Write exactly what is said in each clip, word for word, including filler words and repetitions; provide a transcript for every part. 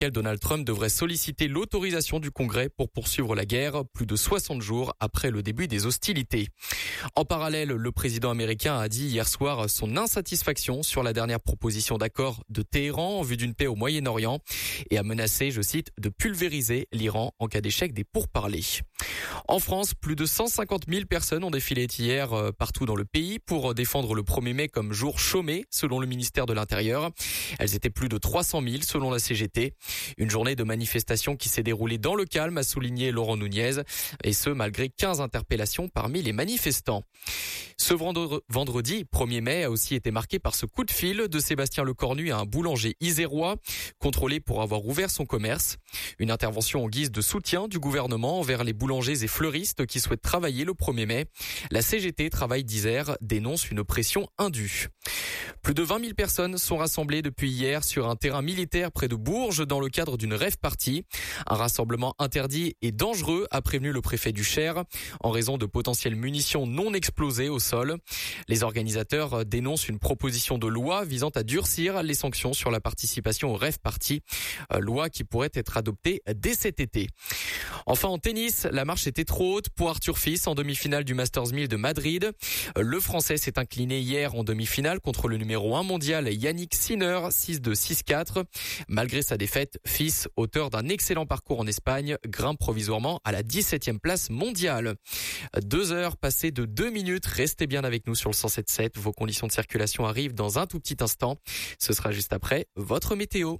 Donald Trump devrait solliciter l'autorisation du Congrès pour poursuivre la guerre plus de soixante jours après le début des hostilités. En parallèle, le président américain a dit hier soir son insatisfaction sur la dernière proposition d'accord de Téhéran en vue d'une paix au Moyen-Orient et a menacé, je cite, de pulvériser l'Iran en cas d'échec des pourparlers. En France, plus de cent cinquante mille personnes ont défilé hier partout dans le pays pour défendre le premier mai comme jour chômé, selon le ministère de l'Intérieur. Elles étaient plus de trois cent mille selon la C G T. Une journée de manifestation qui s'est déroulée dans le calme, a souligné Laurent Nunez, et ce malgré quinze interpellations parmi les manifestants. Ce vendredi, premier mai, a aussi été marqué par ce coup de fil de Sébastien Lecornu à un boulanger isérois, contrôlé pour avoir ouvert son commerce. Une intervention en guise de soutien du gouvernement envers les boulangers et fleuristes qui souhaitent travailler le premier mai. La C G T Travail d'Isère dénonce une pression indue. Plus de vingt mille personnes sont rassemblées depuis hier sur un terrain militaire près de Bourges dans le cadre d'une rave party. Un rassemblement interdit et dangereux, a prévenu le préfet du Cher, en raison de potentielles munitions non explosées au sol. Les organisateurs dénoncent une proposition de loi visant à durcir les sanctions sur la participation aux rave party, loi qui pourrait être adoptée dès cet été. Enfin en tennis, la marche était trop haute pour Arthur Fils en demi-finale du Masters mille de Madrid. Le Français s'est incliné hier en demi-finale contre le numéro un mondial Yannick Sinner, six deux six quatre. Malgré sa défaite, Fils, auteur d'un excellent parcours en Espagne, grimpe provisoirement à la dix-septième place mondiale. Deux heures passées de deux minutes. Restez bien avec nous sur le cent sept sept. Vos conditions de circulation arrivent dans un tout petit instant. Ce sera juste après votre météo.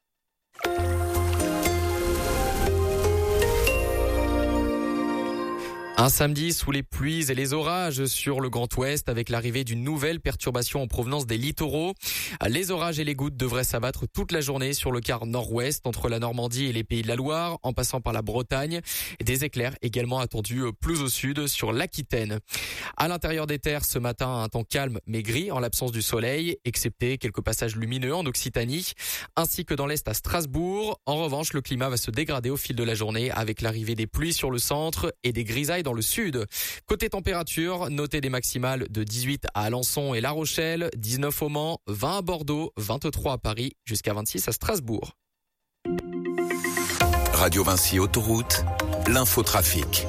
Un samedi sous les pluies et les orages sur le Grand Ouest avec l'arrivée d'une nouvelle perturbation en provenance des littoraux. Les orages et les gouttes devraient s'abattre toute la journée sur le quart nord-ouest entre la Normandie et les Pays de la Loire en passant par la Bretagne. Des éclairs également attendus plus au sud sur l'Aquitaine. À l'intérieur des terres ce matin, un temps calme mais gris en l'absence du soleil, excepté quelques passages lumineux en Occitanie ainsi que dans l'est à Strasbourg. En revanche, le climat va se dégrader au fil de la journée avec l'arrivée des pluies sur le centre et des grisailles dans le sud. Côté température, notez des maximales de dix-huit à Alençon et La Rochelle, dix-neuf au Mans, vingt à Bordeaux, vingt-trois à Paris, jusqu'à vingt-six à Strasbourg. Radio Vinci Autoroute, l'infotrafic.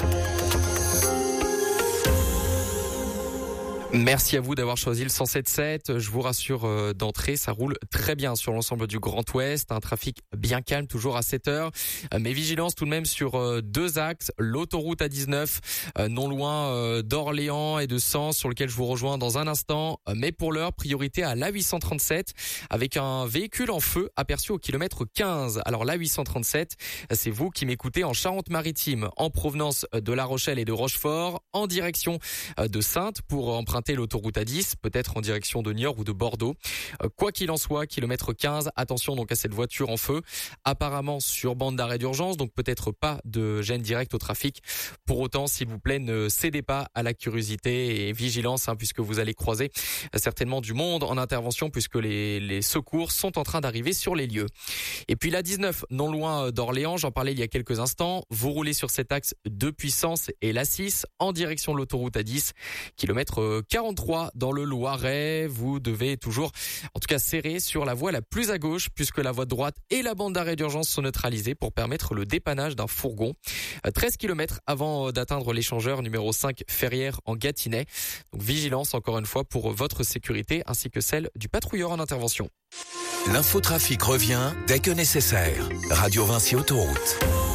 Merci à vous d'avoir choisi le cent sept sept. Je vous rassure euh, d'entrée, ça roule très bien sur l'ensemble du Grand Ouest. Un trafic bien calme, toujours à sept heures. Euh, mais vigilance tout de même sur euh, deux axes. L'autoroute A dix-neuf, euh, non loin euh, d'Orléans et de Sens, sur lequel je vous rejoins dans un instant. Euh, mais pour l'heure, priorité à l'A huit cent trente-sept, avec un véhicule en feu aperçu au kilomètre quinze. Alors l'A huit cent trente-sept, c'est vous qui m'écoutez en Charente-Maritime, en provenance de La Rochelle et de Rochefort, en direction de Saintes pour emprunter l'autoroute A dix, peut-être en direction de Niort ou de Bordeaux. Quoi qu'il en soit, kilomètre quinze, attention donc à cette voiture en feu, apparemment sur bande d'arrêt d'urgence, donc peut-être pas de gêne directe au trafic. Pour autant, s'il vous plaît, ne cédez pas à la curiosité et vigilance, hein, puisque vous allez croiser certainement du monde en intervention, puisque les, les secours sont en train d'arriver sur les lieux. Et puis la dix-neuf, non loin d'Orléans, j'en parlais il y a quelques instants, vous roulez sur cet axe depuis Sens et l'A six en direction de l'autoroute A dix, kilomètre quarante-trois dans le Loiret. Vous devez toujours, en tout cas, serrer sur la voie la plus à gauche puisque la voie de droite et la bande d'arrêt d'urgence sont neutralisées pour permettre le dépannage d'un fourgon. treize kilomètres avant d'atteindre l'échangeur numéro cinq Ferrières en Gâtinais. Donc vigilance encore une fois pour votre sécurité ainsi que celle du patrouilleur en intervention. L'infotrafic revient dès que nécessaire. Radio Vinci Autoroute.